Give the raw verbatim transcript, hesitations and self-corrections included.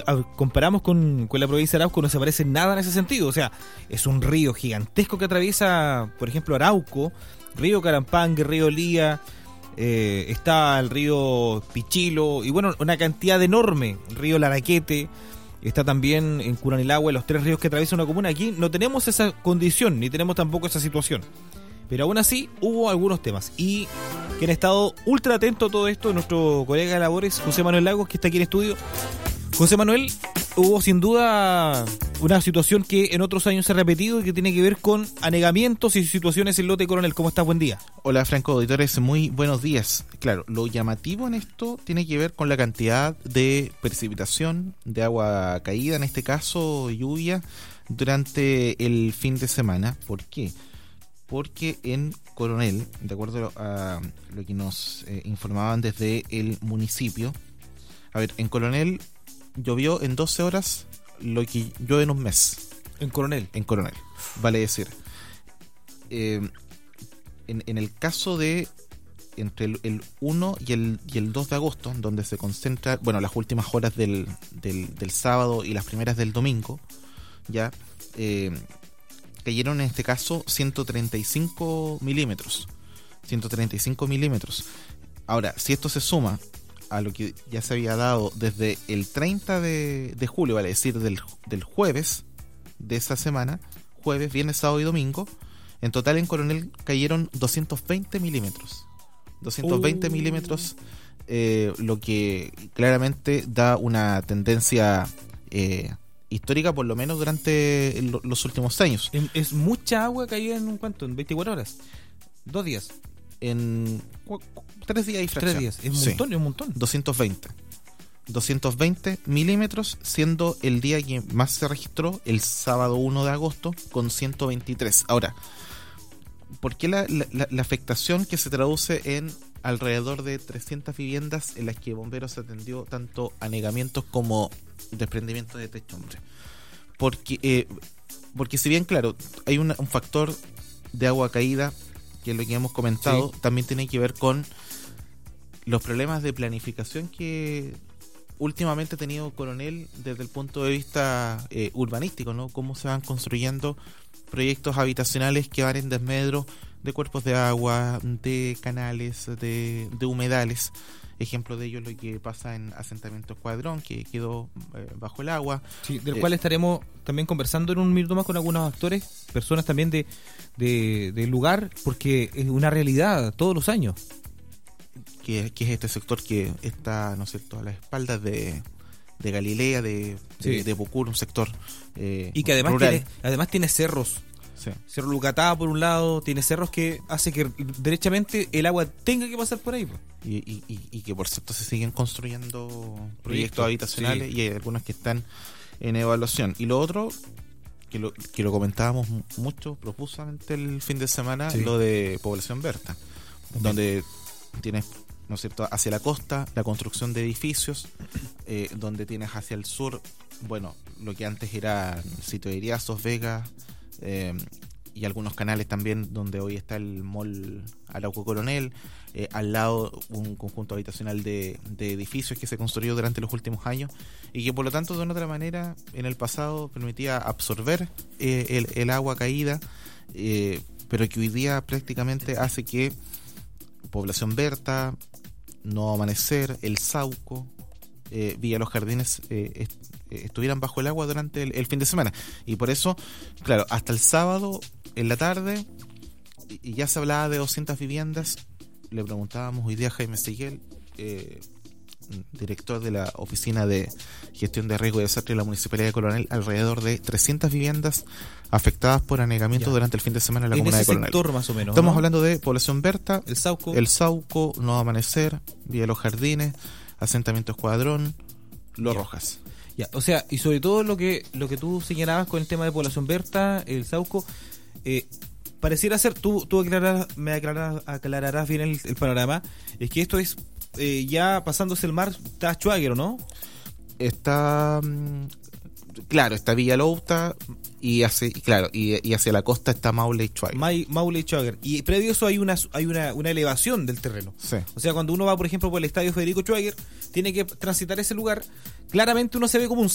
comparamos con, con la provincia de Arauco, no se parece en nada en ese sentido. O sea, es un río gigantesco que atraviesa, por ejemplo, Arauco, río Carampangue, río Lía, eh, está el río Pichilo, y bueno, una cantidad enorme, el río Laraquete, está también en Curanilagua, los tres ríos que atraviesan una comuna. Aquí no tenemos esa condición, ni tenemos tampoco esa situación. Pero aún así hubo algunos temas. Y quien ha estado ultra atento a todo esto, nuestro colega de labores, José Manuel Lagos, que está aquí en estudio. José Manuel, hubo sin duda una situación que en otros años se ha repetido y que tiene que ver con anegamientos y situaciones en Lote Coronel. ¿Cómo estás? Buen día. Hola, Franco, auditores, muy buenos días. Claro, lo llamativo en esto tiene que ver con la cantidad de precipitación, de agua caída, en este caso lluvia, durante el fin de semana. ¿Por qué? Porque en Coronel, de acuerdo a lo que nos eh, informaban desde el municipio, a ver, en Coronel llovió en doce horas lo que llueve en un mes. En Coronel. En Coronel, vale decir. Eh, en, en el caso de entre el, el uno y el, y el dos de agosto, donde se concentra, bueno, las últimas horas del, del, del sábado y las primeras del domingo, ya, eh, cayeron en este caso ciento treinta y cinco milímetros. ciento treinta y cinco milímetros. Ahora, si esto se suma a lo que ya se había dado desde el treinta de julio, vale decir, del, del jueves de esa semana, jueves, viernes, sábado y domingo, en total en Coronel cayeron doscientos veinte milímetros. doscientos veinte uh. milímetros, eh, lo que claramente da una tendencia eh, histórica, por lo menos durante el, los últimos años. Es mucha agua caída en un cuánto, en veinticuatro horas, dos días. En cu- cu- tres días y fracción. Tres días, es un sí. montón, es un montón. doscientos veinte. doscientos veinte milímetros, siendo el día que más se registró el sábado uno de agosto con ciento veintitrés. Ahora, ¿por qué la, la, la afectación que se traduce en alrededor de trescientas viviendas en las que bomberos atendió tanto anegamientos como desprendimiento de techumbre? Porque, eh, porque si bien, claro, hay una, un factor de agua caída, que es lo que hemos comentado, sí, también tiene que ver con los problemas de planificación que últimamente ha tenido Coronel desde el punto de vista eh, urbanístico, ¿no? Cómo se van construyendo proyectos habitacionales que van en desmedro de cuerpos de agua, de canales, de, de humedales. Ejemplo de ello es lo que pasa en Asentamiento Escuadrón, que quedó eh, bajo el agua. Sí, del eh, cual estaremos también conversando en un minuto más con algunos actores, personas también de, de del lugar, porque es una realidad todos los años. Que, que es este sector que está, ¿no es cierto?, a las espaldas de, de Galilea, de, sí, de, de Pucur, un sector eh, y que además rural. tiene, además tiene cerros. Sí. Cerro Lucatá por un lado, tiene cerros que hace que derechamente el agua tenga que pasar por ahí. Y, y, y, y que por cierto se siguen construyendo proyectos, proyectos habitacionales, sí, y hay algunos que están en evaluación. Y lo otro, que lo, que lo comentábamos mucho profusamente el fin de semana, sí, lo de Población Berta, okay, donde tienes, ¿no es cierto?, hacia la costa la construcción de edificios, eh, donde tienes hacia el sur, bueno, lo que antes era el sitio de Iriazos, Vegas, Eh, y algunos canales también, donde hoy está el mall Arauco Coronel, eh, al lado un conjunto habitacional de, de edificios que se construyó durante los últimos años y que por lo tanto de una otra manera en el pasado permitía absorber eh, el, el agua caída, eh, pero que hoy día prácticamente hace que Población Berta, Nuevo Amanecer, El Sauco, eh, Villa Los Jardines eh, est- estuvieran bajo el agua durante el, el fin de semana. Y por eso, claro, hasta el sábado en la tarde y, y ya se hablaba de doscientas viviendas. Le preguntábamos hoy día a Jaime Seguel, eh, director de la Oficina de Gestión de Riesgo y Desastre de la Municipalidad de Coronel, alrededor de trescientas viviendas afectadas por anegamiento ya durante el fin de semana en la en comuna ese de Coronel. Sector más o menos, estamos ¿no? hablando de Población Berta, El Sauco, El Sauco, Nuevo Amanecer, Villa Los Jardines, Asentamiento Escuadrón, Los ya. Rojas. Ya, o sea, y sobre todo lo que lo que tú señalabas con el tema de Población Berta, El Sauco, eh, pareciera ser, tú, tú aclararás, me aclararás, aclararás bien el, el panorama, es que esto es eh, ya pasándose el mar, está Schwager, ¿no? Está, claro, está Villalobos y hacia, claro, y, y hacia la costa está Maule y Schwager. Ma- Maule y Schwager. Y previo a eso hay una hay una, una elevación del terreno. Sí. O sea, cuando uno va, por ejemplo, por el estadio Federico Schwager, tiene que transitar ese lugar. Claramente uno se ve como un